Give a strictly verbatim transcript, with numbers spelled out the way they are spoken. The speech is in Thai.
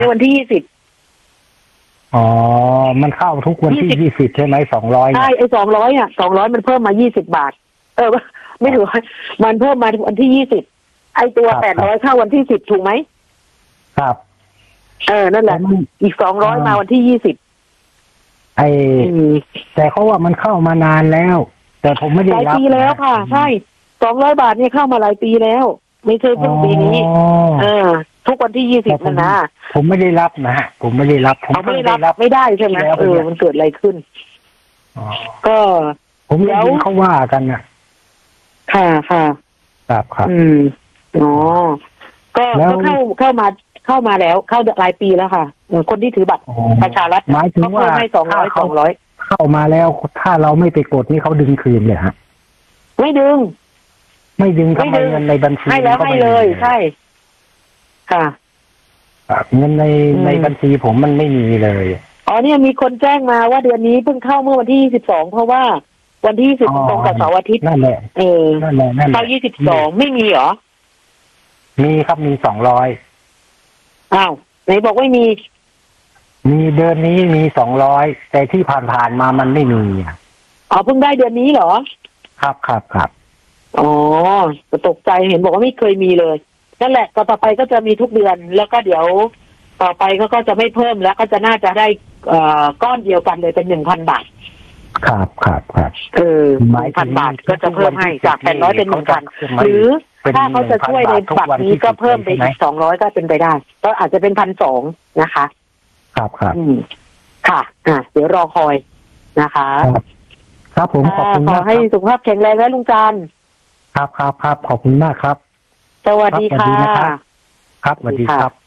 ในวันที่ยี่สิบอ๋อมันเข้าทุกวันที่ยี่สิบใช่ไหมสองร้อยใช่ไอ้สองร้อยอ่ะสองร้อยมันเพิ่มมายี่สิบบาทเออไม่ถูกมันเพิ่มมาวันที่ยี่สิบไอ้ตัวแปดร้อยเข้าวันที่สิบถูกไหมครับเออนั่นแหละอีกสองร้อยมาวันที่ยี่สิบไอแต่เขาว่ามันเข้ามานานแล้ว แต่ผมไม่ได้รับหลายปีแล้วค่ะใช่สองร้อยบาทเนี่ยเข้ามาหลายปีแล้วไม่ใช่เพิ่งปีนี้เออทุกวันที่ยี่สิบนั่นนะผมไม่ได้รับนะผมไม่ได้รับผมไม่ได้รับไม่ได้ใช่ไหมเออมันเกิดอะไรขึ้นก็ผมได้ยินเขาว่ากันนะค่ะค่ะครับครับอืมอ๋อก็เข้าเข้ามาเข้ามาแล้วเข้าหลายปีแล้วค่ะคนที่ถือบัตรประชารัฐหมายถึงว่าให้สองร้อยสองร้อยเข้ามาแล้วถ้าเราไม่ไปกดนี่เขาดึงคืนเลยฮะไม่ดึงไม่ดึงทำไมเงินในบัญชีให้แล้วให้เลยใช่ค่ะเงินในในบัญชีผมมันไม่มีเลยอ๋อเนี่ยมีคนแจ้งมาว่าเดือนนี้เพิ่งเข้าเมื่อวันที่ยี่สิบสองเพราะว่าวันที่ยี่สิบตรงกับเสาร์อาทิตย์นั่นแหละเออนั่นแหละนั่นแหละเข้ายี่สิบสองไม่มีเหรอมีครับมีสองร้อยอ้าวไหนบอกไม่มีมีเดือนนี้มีสองร้อยแต่ที่ผ่านๆมามันไม่มีอ๋อเพิ่งได้เดือนนี้เหรอครับครับครับอ๋อตกใจเห็นบอกว่าไม่เคยมีเลยนั่นแหละต่อไปก็จะมีทุกเดือนแล้วก็เดี๋ยวต่อไปก็ก็จะไม่เพิ่มแล้วก็จะน่าจะได้เอ่อก้อนเดียวกันเลยเป็นหนึ่งพันบาทครับครับครับเออหนึ่งพันบาทก็จะเพิ่มให้จากแปดร้อยเป็นหนึ่งพันหรือถ้าเขาจะช่วยในบัตรนี้ก็เพิ่มไปอีกสองร้อยก็เป็นไปได้ก็อาจจะเป็นพันสองนะคะครับครับอืมค่ะอ่ะเดี๋ยวรอคอยนะคะครับผมขอบคุณขอให้สุขภาพแข็งแรงและลุงจันทร์ครับครับครับขอบคุณมากครับสวัสดีค่ะครับสวัสดีครับ